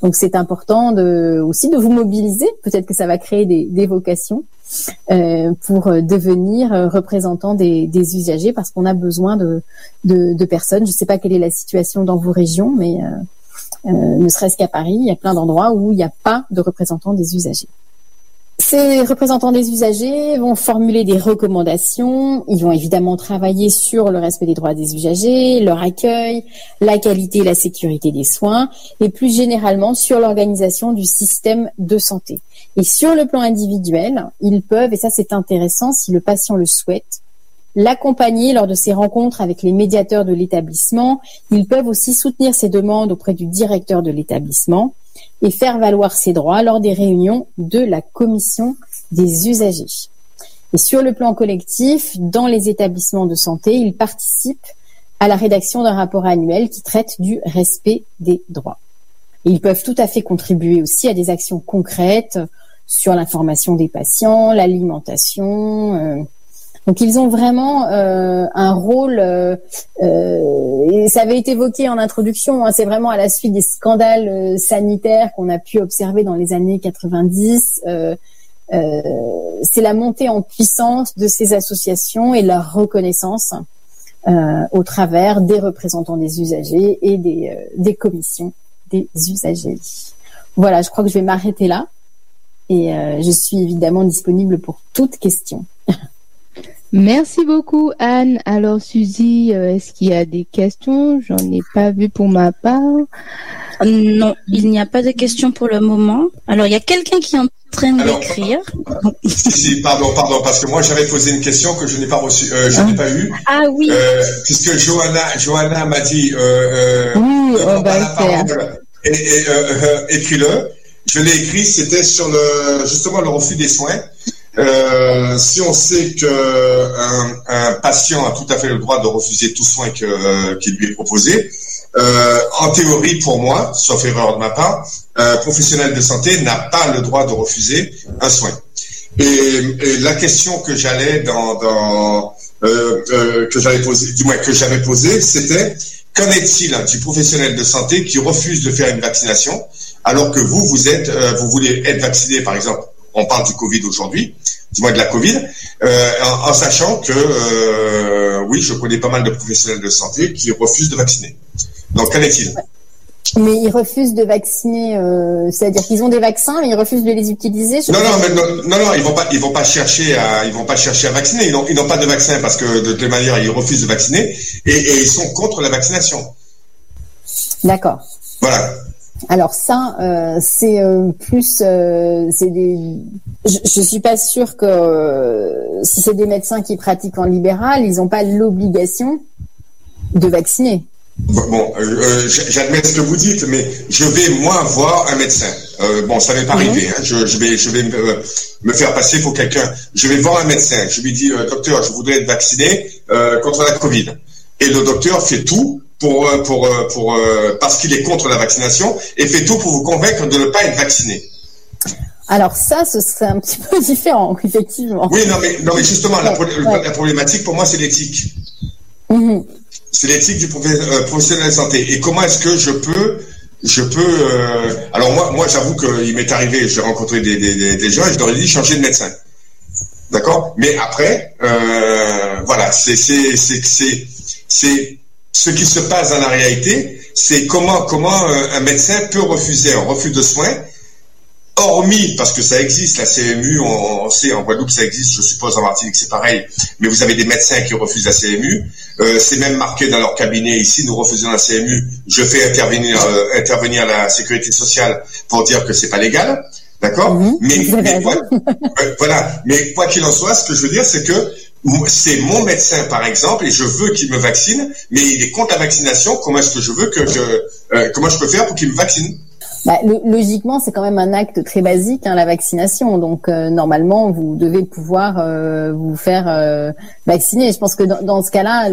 Donc c'est important aussi de vous mobiliser. Peut-être que ça va créer des vocations pour devenir représentant des usagers, parce qu'on a besoin de personnes. Je ne sais pas quelle est la situation dans vos régions, mais ne serait-ce qu'à Paris, il y a plein d'endroits où il n'y a pas de représentants des usagers. Ces représentants des usagers vont formuler des recommandations. Ils vont évidemment travailler sur le respect des droits des usagers, leur accueil, la qualité et la sécurité des soins, et plus généralement sur l'organisation du système de santé. Et sur le plan individuel, ils peuvent, et ça c'est intéressant si le patient le souhaite, l'accompagner lors de ses rencontres avec les médiateurs de l'établissement. Ils peuvent aussi soutenir ses demandes auprès du directeur de l'établissement et faire valoir ses droits lors des réunions de la commission des usagers. Et sur le plan collectif, dans les établissements de santé, ils participent à la rédaction d'un rapport annuel qui traite du respect des droits. Et ils peuvent tout à fait contribuer aussi à des actions concrètes sur l'information des patients, l'alimentation. Donc ils ont vraiment un rôle, et ça avait été évoqué en introduction, hein, c'est vraiment à la suite des scandales sanitaires qu'on a pu observer dans les années 90. C'est la montée en puissance de ces associations et leur reconnaissance au travers des représentants des usagers et des commissions des usagers. Voilà, je crois que je vais m'arrêter là et je suis évidemment disponible pour toute question. Merci beaucoup, Anne. Alors, Suzy, est-ce qu'il y a des questions? J'en ai pas vu pour ma part. Non, il n'y a pas de questions pour le moment. Alors, il y a quelqu'un qui est en train d'écrire. Si, pardon, parce que moi, j'avais posé une question que je n'ai pas reçue, n'ai pas eue. Ah oui. Puisque Johanna m'a dit, oui, on va le faire. Écris-le. Je l'ai écrit, c'était sur justement le refus des soins. Si on sait que un patient a tout à fait le droit de refuser tout soin qui lui est proposé, en théorie, pour moi, sauf erreur de ma part, un professionnel de santé n'a pas le droit de refuser un soin. Et la question que j'avais posée, c'était: qu'en est-il du professionnel de santé qui refuse de faire une vaccination alors que vous voulez être vacciné, par exemple? On parle du Covid aujourd'hui, dis-moi de la Covid, en sachant que, oui, je connais pas mal de professionnels de santé qui refusent de vacciner. Donc, qu'en est-il? Mais ils refusent de vacciner, c'est-à-dire qu'ils ont des vaccins, mais ils refusent de les utiliser. Non, ils vont pas chercher à vacciner. Ils n'ont pas de vaccin parce que de toute manière, ils refusent de vacciner et ils sont contre la vaccination. D'accord. Voilà. Alors ça, c'est plus, c'est des. Je suis pas sûre que si c'est des médecins qui pratiquent en libéral, ils n'ont pas l'obligation de vacciner. Bon, j'admets ce que vous dites, mais je vais moi voir un médecin. Bon, ça m'est pas arrivé. Hein. Je vais me faire passer pour quelqu'un. Je vais voir un médecin. Je lui dis, docteur, je voudrais être vacciné contre la Covid. Et le docteur fait tout parce qu'il est contre la vaccination et fait tout pour vous convaincre de ne pas être vacciné. Alors ça, ce serait un petit peu différent, effectivement. Oui, non mais justement, la problématique pour moi, c'est l'éthique. C'est l'éthique du professionnel de santé. Et comment est-ce que je peux alors moi j'avoue qu'il m'est arrivé, j'ai rencontré des gens et je leur ai dit changer de médecin. D'accord? Mais après, voilà, c'est ce qui se passe dans la réalité, c'est comment un médecin peut refuser un refus de soins, hormis, parce que ça existe, la CMU, on sait, en Guadeloupe ça existe, je suppose en Martinique c'est pareil, mais vous avez des médecins qui refusent la CMU, c'est même marqué dans leur cabinet ici, nous refusons la CMU, je fais intervenir la sécurité sociale pour dire que c'est pas légal, d'accord? Voilà, mais quoi qu'il en soit, ce que je veux dire c'est que c'est mon médecin par exemple et je veux qu'il me vaccine, mais il est contre la vaccination. Comment est-ce que je veux comment je peux faire pour qu'il me vaccine? Logiquement, c'est quand même un acte très basique, hein, la vaccination. Donc normalement, vous devez pouvoir vous faire vacciner. Je pense que dans ce cas-là,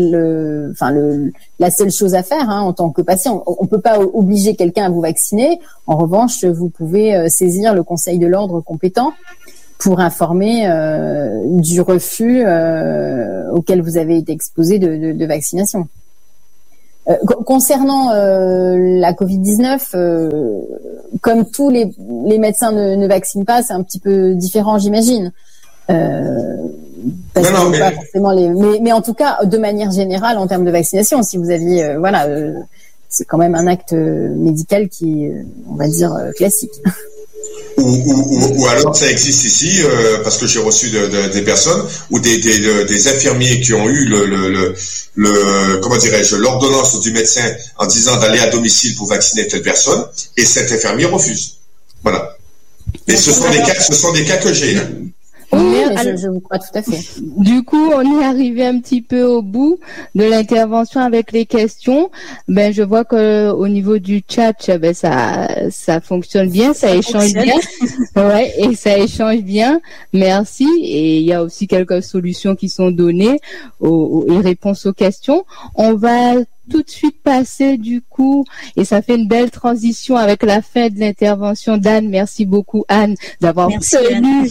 la seule chose à faire, hein, en tant que patient, on peut pas obliger quelqu'un à vous vacciner. En revanche, vous pouvez saisir le Conseil de l'ordre compétent pour informer du refus auquel vous avez été exposé de vaccination. Concernant la Covid-19, comme tous les médecins ne vaccinent pas, c'est un petit peu différent, j'imagine. Parce Non, que pas forcément mais en tout cas, de manière générale, en termes de vaccination, si vous aviez, c'est quand même un acte médical qui est, on va dire, classique. Ou alors ça existe ici parce que j'ai reçu des personnes ou des infirmiers qui ont eu comment dirais-je, l'ordonnance du médecin en disant d'aller à domicile pour vacciner telle personne, et cet infirmier refuse. Voilà. Et ce sont des cas que j'ai. Oui, je vous crois tout à fait. Du coup, on est arrivé un petit peu au bout de l'intervention avec les questions. Je vois que au niveau du chat, ça fonctionne bien, ça échange bien. Ouais, et ça échange bien. Merci. Et il y a aussi quelques solutions qui sont données et réponses aux questions. On va tout de suite passer du coup, et ça fait une belle transition avec la fin de l'intervention d'Anne. Merci beaucoup Anne d'avoir tenu.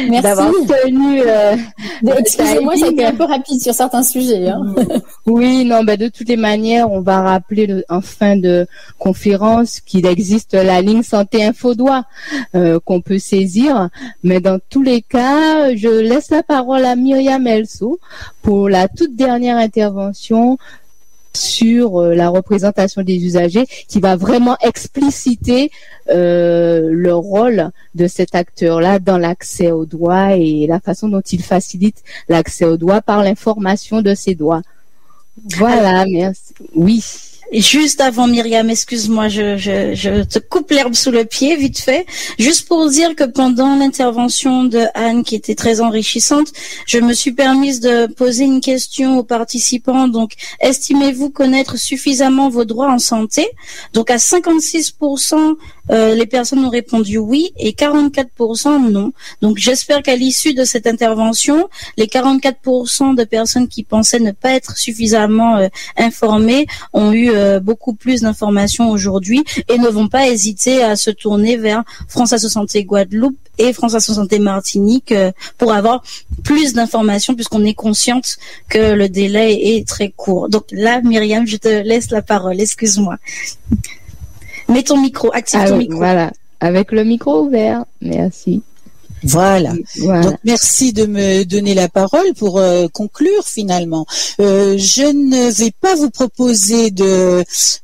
Excusez-moi, ça a été un peu rapide sur certains sujets. Hein. Oui, non, de toutes les manières, on va rappeler en fin de conférence qu'il existe la ligne Santé Info Doigt qu'on peut saisir. Mais dans tous les cas, je laisse la parole à Myriam Elso pour la toute dernière intervention sur la représentation des usagers, qui va vraiment expliciter le rôle de cet acteur-là dans l'accès aux droits et la façon dont il facilite l'accès aux droits par l'information de ces droits. Voilà, merci. Oui. Et juste avant Myriam, excuse-moi, je te coupe l'herbe sous le pied, vite fait. Juste pour dire que pendant l'intervention de Anne, qui était très enrichissante, je me suis permise de poser une question aux participants. Donc, estimez-vous connaître suffisamment vos droits en santé? Donc, à 56%, les personnes ont répondu oui et 44% non. Donc, j'espère qu'à l'issue de cette intervention, les 44% de personnes qui pensaient ne pas être suffisamment informées ont eu beaucoup plus d'informations aujourd'hui et ne vont pas hésiter à se tourner vers France Asso Santé Guadeloupe et France Asso Santé Martinique pour avoir plus d'informations, puisqu'on est consciente que le délai est très court. Donc là, Myriam, je te laisse la parole, excuse-moi. Mets ton micro, active ton micro. Voilà, avec le micro ouvert, merci. Voilà. Donc merci de me donner la parole pour conclure finalement. Je ne vais pas vous proposer de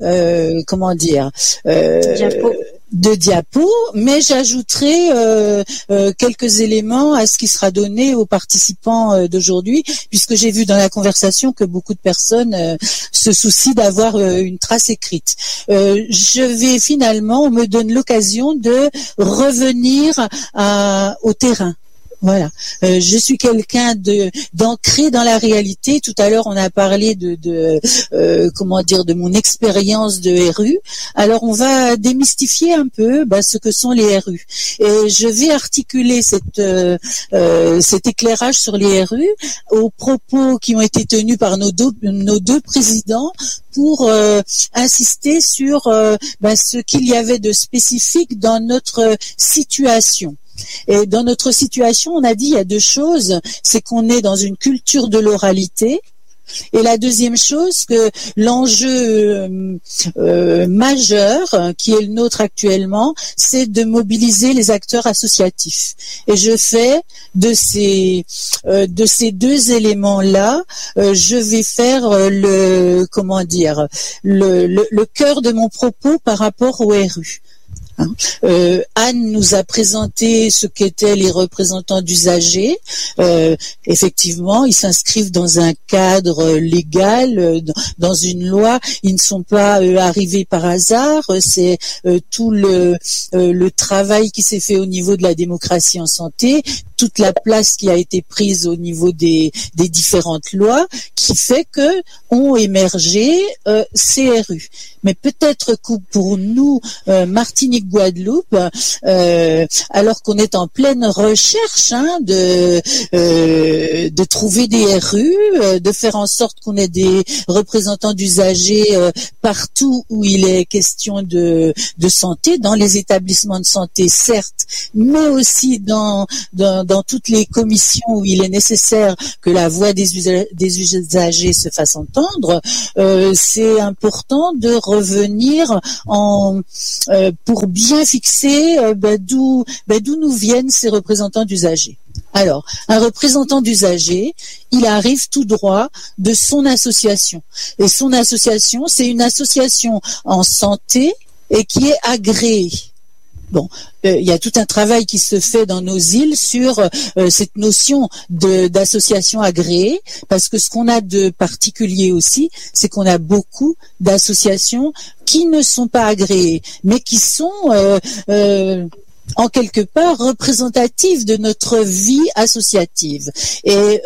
diapo, mais j'ajouterai quelques éléments à ce qui sera donné aux participants d'aujourd'hui, puisque j'ai vu dans la conversation que beaucoup de personnes se soucient d'avoir une trace écrite. On me donne l'occasion de revenir au terrain. Voilà. Je suis quelqu'un d'ancré dans la réalité. Tout à l'heure, on a parlé de mon expérience de RU. Alors, on va démystifier un peu ce que sont les RU. Et je vais articuler cet éclairage sur les RU aux propos qui ont été tenus par nos deux présidents pour insister sur ce qu'il y avait de spécifique dans notre situation. Et dans notre situation, on a dit il y a deux choses, c'est qu'on est dans une culture de l'oralité. Et la deuxième chose, que l'enjeu majeur qui est le nôtre actuellement, c'est de mobiliser les acteurs associatifs. Et je fais de ces deux éléments-là, je vais faire le cœur de mon propos par rapport au RU. Anne nous a présenté ce qu'étaient les représentants d'usagers. Effectivement, ils s'inscrivent dans un cadre légal, dans une loi. Ils ne sont pas arrivés par hasard. C'est tout le travail qui s'est fait au niveau de la démocratie en santé, toute la place qui a été prise au niveau des différentes lois, qui fait que ont émergé ces RU. Mais peut-être que pour nous, Martinique, Guadeloupe, alors qu'on est en pleine recherche de trouver des RU, de faire en sorte qu'on ait des représentants d'usagers partout où il est question de santé, dans les établissements de santé certes, mais aussi dans dans toutes les commissions où il est nécessaire que la voix des usagers se fasse entendre, c'est important de revenir pour bien fixer d'où nous viennent ces représentants d'usagers. Alors, un représentant d'usagers, il arrive tout droit de son association. Et son association, c'est une association en santé et qui est agréée. Bon, il y a tout un travail qui se fait dans nos îles sur cette notion d'association agréée, parce que ce qu'on a de particulier aussi, c'est qu'on a beaucoup d'associations qui ne sont pas agréées, mais qui sont en quelque part représentative de notre vie associative. Et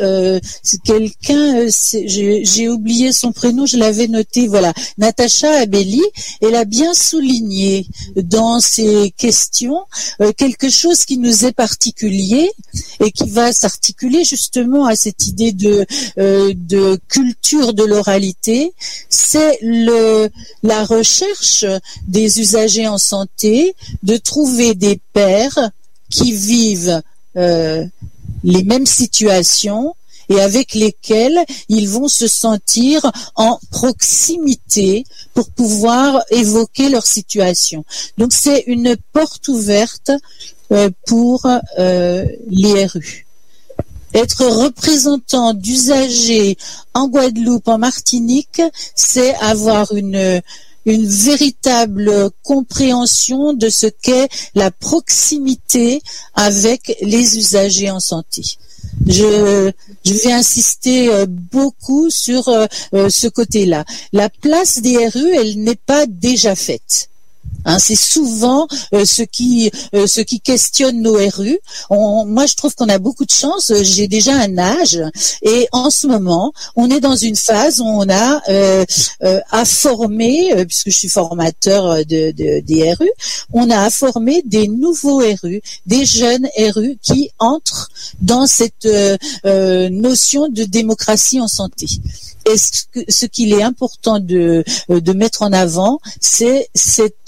j'ai oublié son prénom, je l'avais noté, voilà, Natacha Abelli, elle a bien souligné dans ses questions quelque chose qui nous est particulier et qui va s'articuler justement à cette idée de culture de l'oralité, c'est la recherche des usagers en santé de trouver des pairs qui vivent les mêmes situations et avec lesquels ils vont se sentir en proximité pour pouvoir évoquer leur situation. Donc c'est une porte ouverte pour l'IRU. Être représentant d'usagers en Guadeloupe, en Martinique, c'est avoir une véritable compréhension de ce qu'est la proximité avec les usagers en santé. Je vais insister beaucoup sur ce côté-là. La place des RU, elle n'est pas déjà faite. C'est souvent ce qui questionne nos RU. Moi, je trouve qu'on a beaucoup de chance. J'ai déjà un âge et en ce moment, on est dans une phase où on a à former, puisque je suis formateur des RU, on a à former des nouveaux RU, des jeunes RU qui entrent dans cette notion de démocratie en santé. Et ce qu'il est important de mettre en avant, c'est cette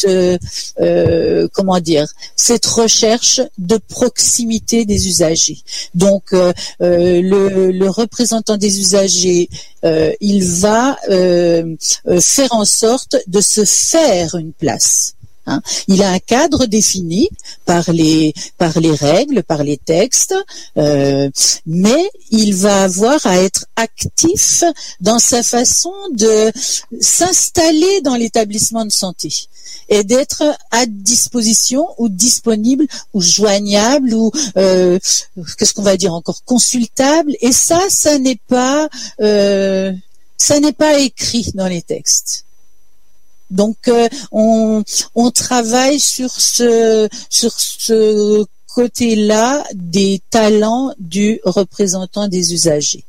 recherche de proximité des usagers. Donc le représentant des usagers, il va faire en sorte de se faire une place. Il a un cadre défini par les règles, par les textes, mais il va avoir à être actif dans sa façon de s'installer dans l'établissement de santé et d'être à disposition ou disponible ou joignable ou qu'est-ce qu'on va dire encore, consultable. Et ça n'est pas écrit dans les textes. Donc on travaille sur ce côté-là des talents du représentant des usagers.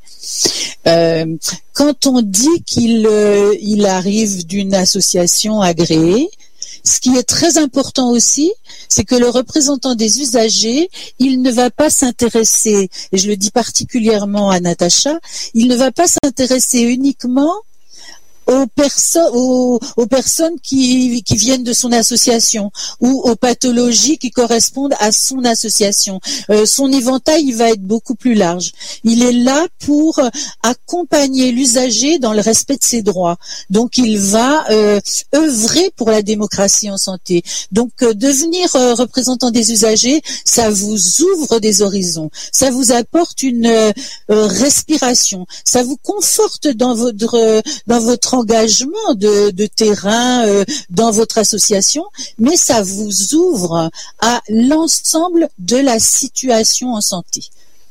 Quand on dit qu'il arrive d'une association agréée, ce qui est très important aussi, c'est que le représentant des usagers, il ne va pas s'intéresser, et je le dis particulièrement à Natacha, il ne va pas s'intéresser uniquement aux personnes qui viennent de son association ou aux pathologies qui correspondent à son association. Son éventail, il va être beaucoup plus large. Il est là pour accompagner l'usager dans le respect de ses droits. Donc, il va œuvrer pour la démocratie en santé. Donc, devenir représentant des usagers, ça vous ouvre des horizons. Ça vous apporte une respiration. Ça vous conforte dans votre engagement de terrain dans votre association, mais ça vous ouvre à l'ensemble de la situation en santé.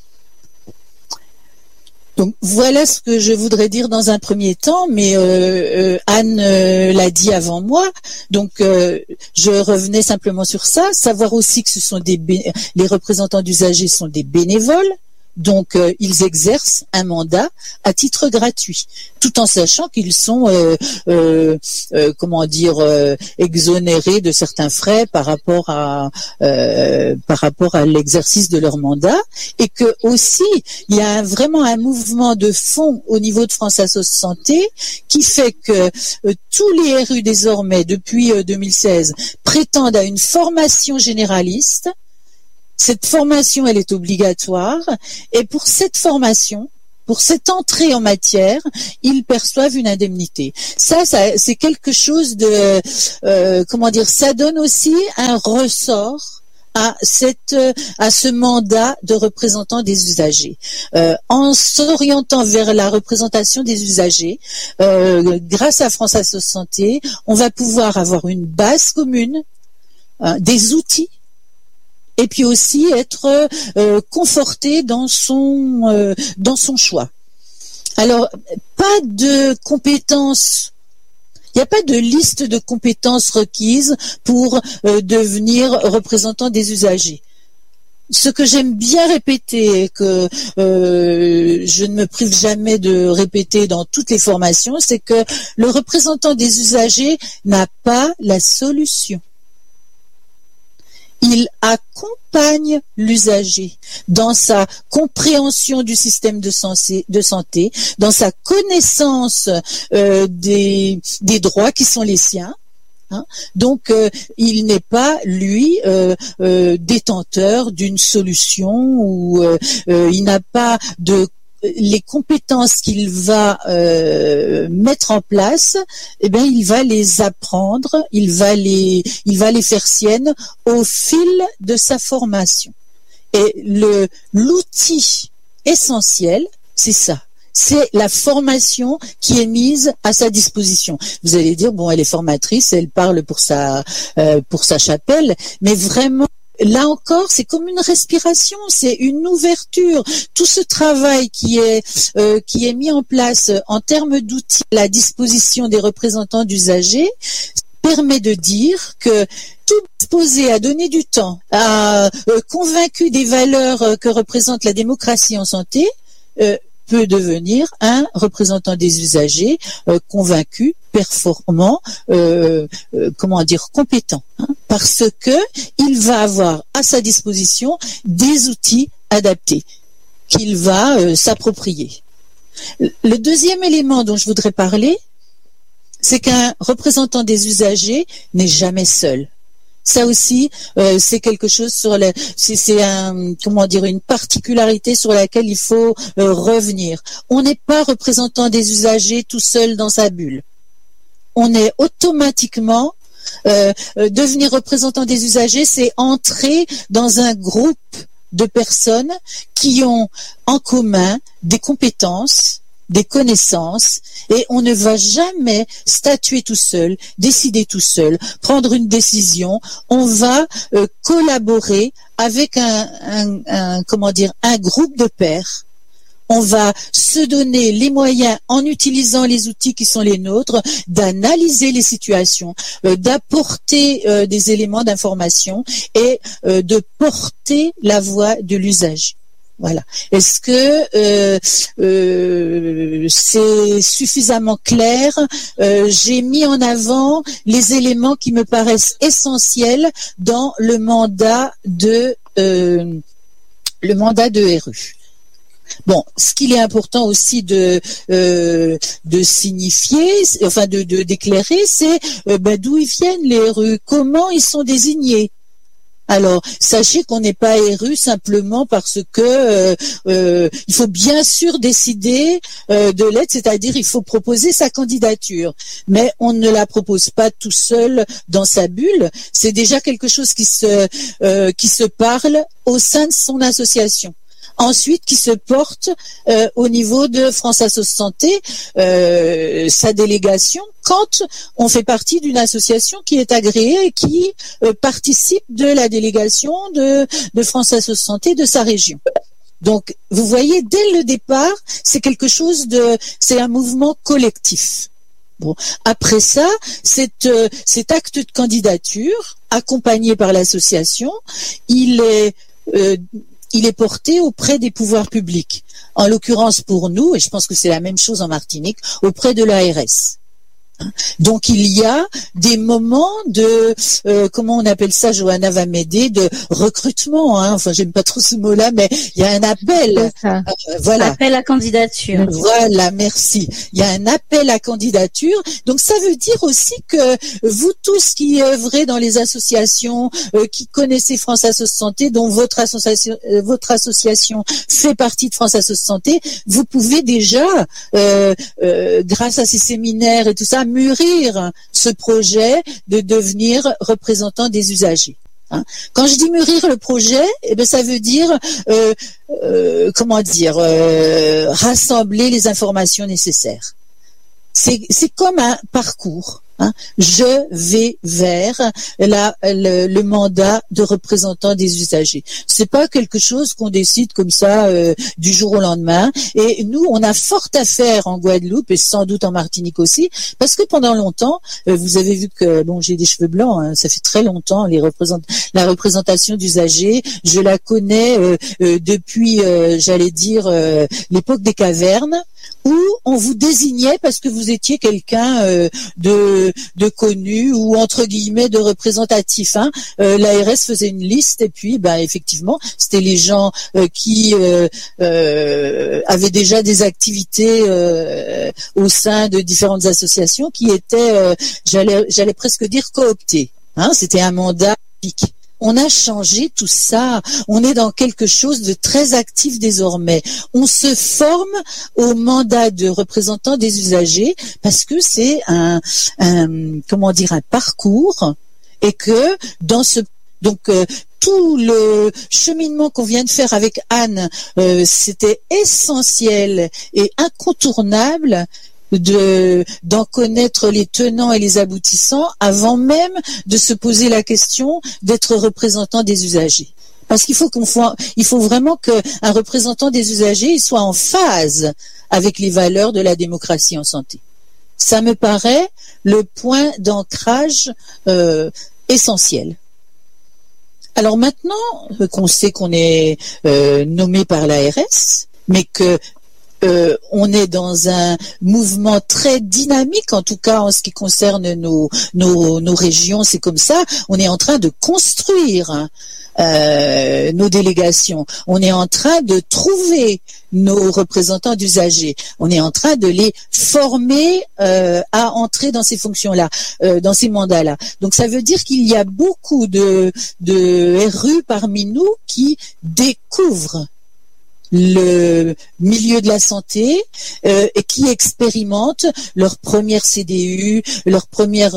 Donc voilà ce que je voudrais dire dans un premier temps, mais Anne l'a dit avant moi, donc je revenais simplement sur ça, savoir aussi que ce sont les représentants d'usagers sont des bénévoles. Donc, ils exercent un mandat à titre gratuit, tout en sachant qu'ils sont, exonérés de certains frais par rapport à l'exercice de leur mandat, et que aussi il y a vraiment un mouvement de fond au niveau de France Assos Santé qui fait que tous les RU désormais depuis 2016 prétendent à une formation généraliste. Cette formation, elle est obligatoire, et pour cette formation, pour cette entrée en matière, ils perçoivent une indemnité. Ça c'est quelque chose de, ça donne aussi un ressort à ce mandat de représentant des usagers. En s'orientant vers la représentation des usagers, grâce à France Assos Santé, on va pouvoir avoir une base commune, des outils, et puis aussi être conforté dans son choix. Alors, pas de compétences, il n'y a pas de liste de compétences requises pour devenir représentant des usagers. Ce que j'aime bien répéter et que je ne me prive jamais de répéter dans toutes les formations, c'est que le représentant des usagers n'a pas la solution. Il accompagne l'usager dans sa compréhension du système de santé, dans sa connaissance des droits qui sont les siens. Donc, il n'est pas, lui, détenteur d'une solution ou il n'a pas les compétences qu'il va mettre en place, il va les apprendre, il va les faire siennes au fil de sa formation. Et l'outil essentiel, c'est ça. C'est la formation qui est mise à sa disposition. Vous allez dire, bon, elle est formatrice, elle parle pour sa chapelle, mais vraiment, là encore, c'est comme une respiration, c'est une ouverture. Tout ce travail qui est mis en place en termes d'outils à la disposition des représentants d'usagers permet de dire que tout disposé à donner du temps, à convaincu des valeurs que représente la démocratie en santé, peut devenir un représentant des usagers convaincu, performant, compétent, parce que il va avoir à sa disposition des outils adaptés qu'il va s'approprier. Le deuxième élément dont je voudrais parler, c'est qu'un représentant des usagers n'est jamais seul. Ça aussi, c'est quelque chose une particularité sur laquelle il faut revenir. On n'est pas représentant des usagers tout seul dans sa bulle. On est automatiquement devenir représentant des usagers, c'est entrer dans un groupe de personnes qui ont en commun des compétences, des connaissances, et on ne va jamais statuer tout seul, décider tout seul, prendre une décision. On va collaborer avec un groupe de pairs. On va se donner les moyens, en utilisant les outils qui sont les nôtres, d'analyser les situations, d'apporter des éléments d'information et de porter la voix de l'usager. Voilà. Est-ce que c'est suffisamment clair? J'ai mis en avant les éléments qui me paraissent essentiels dans le mandat de RU. Bon, ce qu'il est important aussi de signifier, enfin de d'éclairer, c'est d'où ils viennent les RU, comment ils sont désignés. Alors, sachez qu'on n'est pas élu simplement parce que il faut bien sûr décider de l'être, c'est-à-dire il faut proposer sa candidature. Mais on ne la propose pas tout seul dans sa bulle. C'est déjà quelque chose qui se parle au sein de son association. Ensuite, qui se porte au niveau de France Assos Santé, sa délégation, quand on fait partie d'une association qui est agréée et qui participe de la délégation de France Assos Santé de sa région. Donc, vous voyez, dès le départ, c'est c'est un mouvement collectif. Bon, après ça, cet acte de candidature, accompagné par l'association, il est porté auprès des pouvoirs publics. En l'occurrence pour nous, et je pense que c'est la même chose en Martinique, auprès de l'ARS. Donc il y a des moments de comment on appelle ça, Johanna va m'aider, de recrutement, hein. Enfin j'aime pas trop ce mot-là, mais il y a un appel, voilà. Appel à candidature. Voilà, merci. Il y a un appel à candidature. Donc ça veut dire aussi que vous tous qui œuvrez dans les associations, qui connaissez France Assos Santé, dont votre association fait partie de France Assos Santé, vous pouvez déjà, grâce à ces séminaires et tout ça, mûrir ce projet de devenir représentant des usagers. Hein. Quand je dis mûrir le projet, eh ben ça veut dire rassembler les informations nécessaires. C'est comme un parcours. Hein. Je vais vers le mandat de représentant des usagers. C'est pas quelque chose qu'on décide comme ça du jour au lendemain. Et nous, on a fort à faire en Guadeloupe et sans doute en Martinique aussi, parce que pendant longtemps, vous avez vu que bon, j'ai des cheveux blancs. Hein, ça fait très longtemps la représentation d'usagers. Je la connais depuis, j'allais dire, l'époque des cavernes, où on vous désignait parce que vous étiez quelqu'un de connu ou entre guillemets de représentatif. Hein. L'ARS faisait une liste et puis effectivement c'était les gens qui avaient déjà des activités au sein de différentes associations qui étaient, j'allais presque dire cooptés. Hein. C'était un mandat pique. On a changé tout ça. On est dans quelque chose de très actif désormais. On se forme au mandat de représentant des usagers parce que c'est un parcours et que dans ce tout le cheminement qu'on vient de faire avec Anne, c'était essentiel et incontournable d'en connaître les tenants et les aboutissants avant même de se poser la question d'être représentant des usagers. Parce qu'il faut vraiment qu'un représentant des usagers il soit en phase avec les valeurs de la démocratie en santé. Ça me paraît le point d'ancrage essentiel. Alors maintenant qu'on sait qu'on est nommé par l'ARS, mais que on est dans un mouvement très dynamique, en tout cas en ce qui concerne nos régions, c'est comme ça. On est en train de construire nos délégations. On est en train de trouver nos représentants d'usagers. On est en train de les former à entrer dans ces fonctions-là, dans ces mandats-là. Donc ça veut dire qu'il y a beaucoup de RU parmi nous qui découvrent le milieu de la santé et qui expérimentent leur première CDU, leur première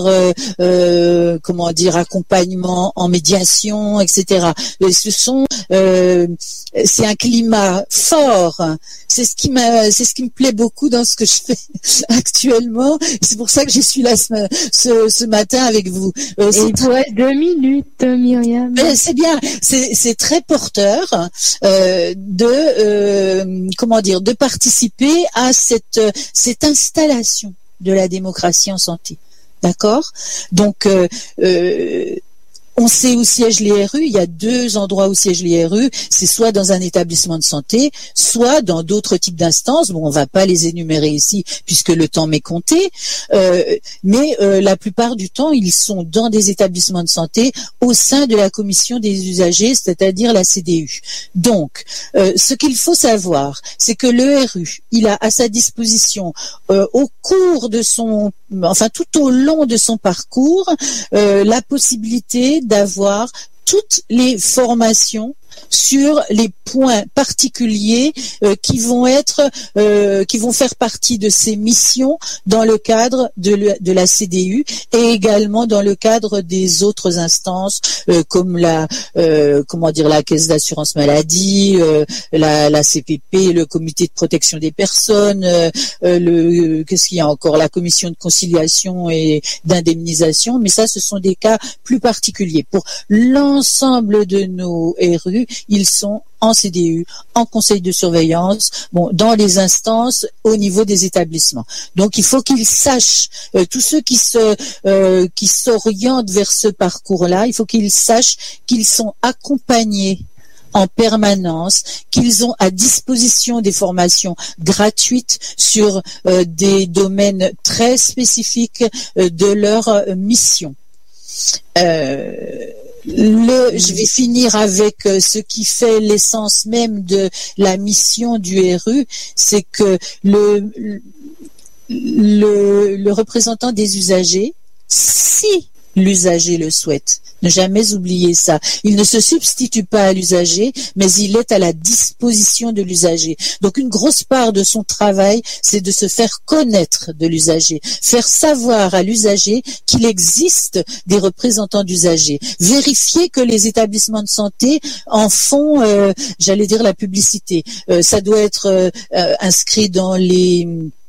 accompagnement en médiation, etc. Et c'est un climat fort. C'est ce qui me plaît beaucoup dans ce que je fais actuellement. C'est pour ça que je suis là ce matin avec vous. Et pour 2 minutes, Myriam. C'est bien. C'est très porteur de participer à cette installation de la démocratie en santé. D'accord ? Donc on sait où siègent les RU. Il y a 2 endroits où siègent les RU. C'est soit dans un établissement de santé, soit dans d'autres types d'instances. Bon, on va pas les énumérer ici puisque le temps m'est compté. Mais la plupart du temps, ils sont dans des établissements de santé au sein de la commission des usagers, c'est-à-dire la CDU. Donc, ce qu'il faut savoir, c'est que le RU, il a à sa disposition tout au long de son parcours, la possibilité d'avoir toutes les formations sur les points particuliers qui vont faire partie de ces missions dans le cadre de la CDU et également dans le cadre des autres instances comme la caisse d'assurance maladie, la CPP, le comité de protection des personnes, qu'est-ce qu'il y a encore, la commission de conciliation et d'indemnisation, mais ça ce sont des cas plus particuliers. Pour l'ensemble de nos RU, ils sont en CDU, en conseil de surveillance, dans les instances au niveau des établissements. Donc il faut qu'ils sachent, tous ceux qui s'orientent vers ce parcours-là, il faut qu'ils sachent qu'ils sont accompagnés en permanence, qu'ils ont à disposition des formations gratuites sur des domaines très spécifiques de leur mission. Je vais finir avec ce qui fait l'essence même de la mission du RU, c'est que le représentant des usagers, si l'usager le souhaite, ne jamais oublier ça. Il ne se substitue pas à l'usager, mais il est à la disposition de l'usager. Donc une grosse part de son travail, c'est de se faire connaître de l'usager, faire savoir à l'usager qu'il existe des représentants d'usagers, vérifier que les établissements de santé en font, j'allais dire, la publicité. Ça doit être inscrit dans les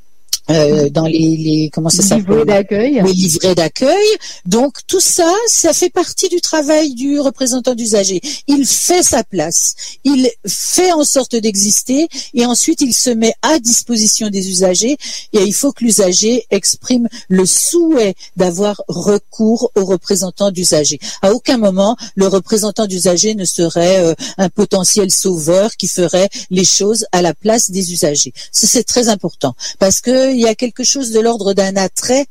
comment ça s'appelle, livrets d'accueil. Les livrets d'accueil. Donc tout ça, ça fait partie du travail du représentant d'usager. Il fait sa place, il fait en sorte d'exister et ensuite il se met à disposition des usagers et il faut que l'usager exprime le souhait d'avoir recours au représentant d'usager. À aucun moment le représentant d'usager ne serait un potentiel sauveur qui ferait les choses à la place des usagers. Ça, c'est très important parce que il y a quelque chose de l'ordre d'un attrait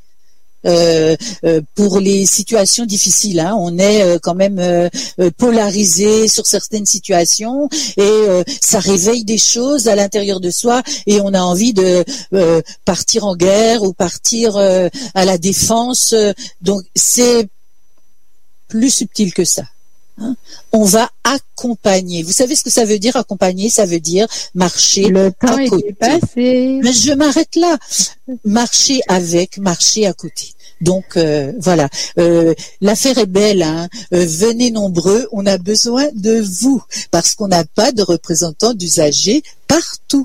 pour les situations difficiles. Hein. On est quand même polarisé sur certaines situations et ça réveille des choses à l'intérieur de soi et on a envie de partir en guerre ou partir à la défense. Donc c'est plus subtil que ça. On va accompagner. Vous savez ce que ça veut dire accompagner? Ça veut dire marcher Le temps à côté. est passé. Mais je m'arrête là. Marcher avec, marcher à côté. Donc voilà, l'affaire est belle. Hein. Venez nombreux. On a besoin de vous parce qu'on n'a pas de représentants d'usagers partout.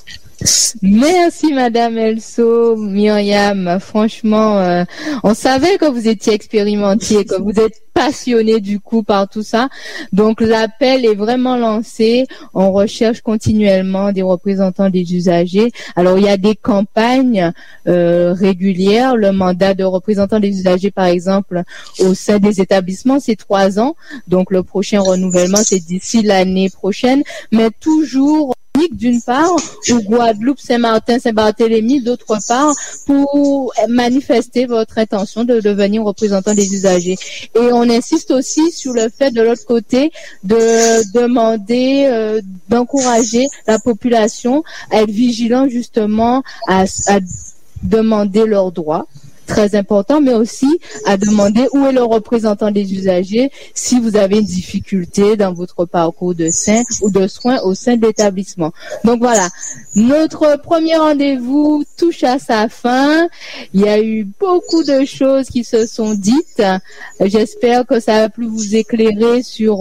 Merci Madame Elso, Myriam. Franchement, on savait que vous étiez expérimentée, que vous êtes passionnée du coup par tout ça. Donc l'appel est vraiment lancé. On recherche continuellement des représentants des usagers. Alors il y a des campagnes régulières. Le mandat de représentant des usagers, par exemple, au sein des établissements, c'est 3 ans. Donc le prochain renouvellement, c'est d'ici l'année prochaine. Mais toujours d'une part, ou Guadeloupe, Saint-Martin, Saint-Barthélemy, d'autre part, pour manifester votre intention de devenir représentant des usagers. Et on insiste aussi sur le fait, de l'autre côté, de demander, d'encourager la population à être vigilant justement à demander leurs droits. Très important, mais aussi à demander où est le représentant des usagers si vous avez une difficulté dans votre parcours de soins au sein de l'établissement. Donc voilà, notre premier rendez-vous touche à sa fin. Il y a eu beaucoup de choses qui se sont dites. J'espère que ça a pu vous éclairer sur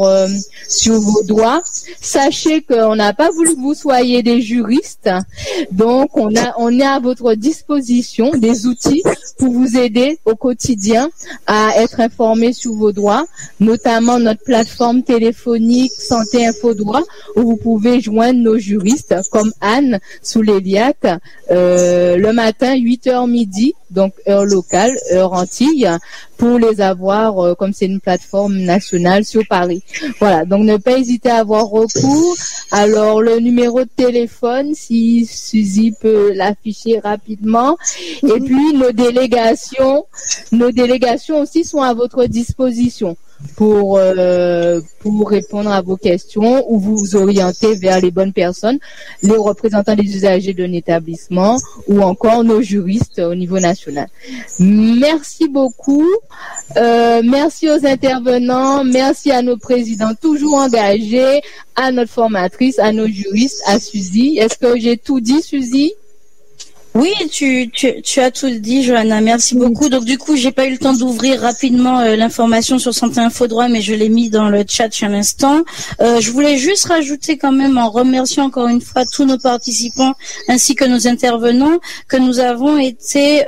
vos droits. Sachez qu'on n'a pas voulu que vous soyez des juristes, donc on est à votre disposition des outils pour vous aider au quotidien à être informé sur vos droits, notamment notre plateforme téléphonique Santé Info Droit, où vous pouvez joindre nos juristes comme Anne Souléliac le matin 8h midi, donc heure locale, heure Antilles, pour les avoir, comme c'est une plateforme nationale sur Paris. Voilà, donc ne pas hésiter à avoir recours. Alors le numéro de téléphone, si Suzy peut l'afficher rapidement, et puis nos délégations aussi sont à votre disposition pour répondre à vos questions ou vous orienter vers les bonnes personnes, les représentants des usagers d'un établissement ou encore nos juristes au niveau national. Merci beaucoup. Merci aux intervenants, merci à nos présidents toujours engagés, à notre formatrice, à nos juristes, à Suzy. Est-ce que j'ai tout dit, Suzy? Oui, tu as tout dit, Johanna. Merci beaucoup. Donc du coup, j'ai pas eu le temps d'ouvrir rapidement l'information sur Santé Info Droit, mais je l'ai mis dans le chat à l'instant. Je voulais juste rajouter quand même, en remerciant encore une fois tous nos participants ainsi que nos intervenants, que nous avons été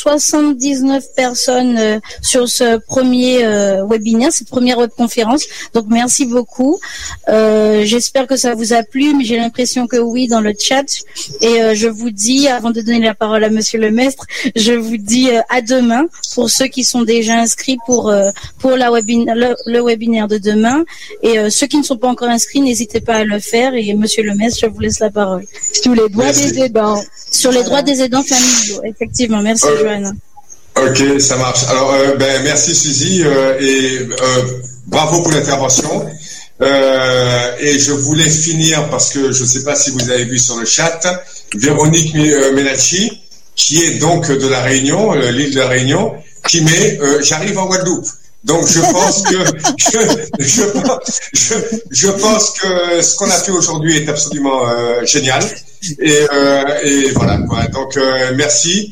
79 personnes sur ce premier webinaire, cette première webconférence. Donc merci beaucoup. J'espère que ça vous a plu, mais j'ai l'impression que oui dans le chat. Et je vous dis, avant de donner la parole à Monsieur le Maître, je vous dis à demain pour ceux qui sont déjà inscrits pour le webinaire de demain. Et ceux qui ne sont pas encore inscrits, n'hésitez pas à le faire. Et Monsieur le Maître, je vous laisse la parole. Sur les droits des aidants. Sur les droits des aidants familiaux, effectivement. Merci, Johanna. Ok, ça marche. Alors, merci Suzy et bravo pour l'intervention. Et je voulais finir parce que je ne sais pas si vous avez vu sur le chat, Véronique Menacci, qui est donc de la Réunion, l'île de la Réunion, qui met j'arrive en Guadeloupe. Donc je pense que je pense que ce qu'on a fait aujourd'hui est absolument génial. Et voilà quoi. Donc merci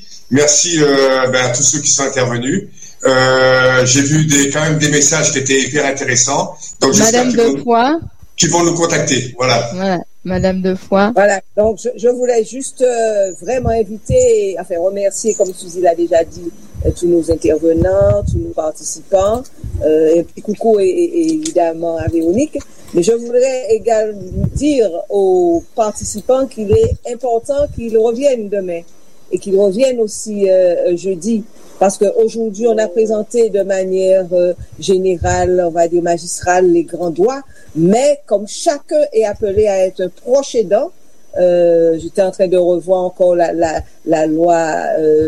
à tous ceux qui sont intervenus. J'ai vu quand même des messages qui étaient hyper intéressants. Donc Madame Defoy, qui vont nous contacter. Voilà. Madame Defoy. Voilà. Donc je voulais juste vraiment inviter, remercier, comme Suzy l'a déjà dit, tous nos intervenants, tous nos participants, et puis coucou et évidemment à Véronique. Mais je voudrais également dire aux participants qu'il est important qu'ils reviennent demain et qu'ils reviennent aussi jeudi. Parce qu'aujourd'hui, on a présenté de manière générale, on va dire magistrale, les grands droits, mais comme chacun est appelé à être proche aidant, j'étais en train de revoir encore la loi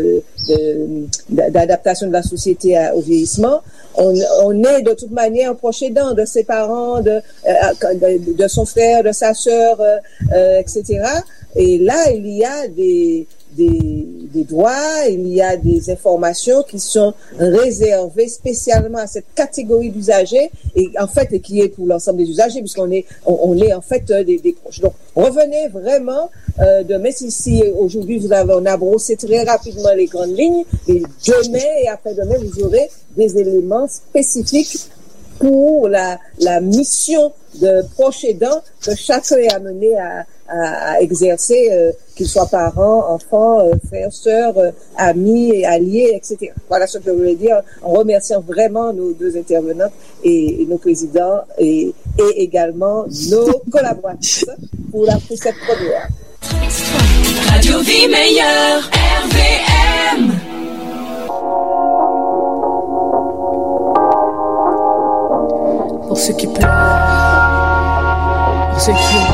d'adaptation de la société au vieillissement. On est de toute manière proche aidant de ses parents, de son frère, de sa sœur, etc. Et là, il y a des droits, il y a des informations qui sont réservées spécialement à cette catégorie d'usagers et en fait qui est pour l'ensemble des usagers puisqu'on est en fait des proches. Donc revenez vraiment demain si aujourd'hui on a brossé très rapidement les grandes lignes et demain et après-demain vous aurez des éléments spécifiques pour la mission de proche aidant que chacun est amené à exercer, qu'ils soient parents, enfants, frères, sœurs, amis et alliés, etc. Voilà ce que je voulais dire en remerciant vraiment nos deux intervenantes et nos présidents et également nos collaboratrices pour cette première. Radio Vie Meilleure, RVM. Pour ceux qui pleurent, pour ceux qui ont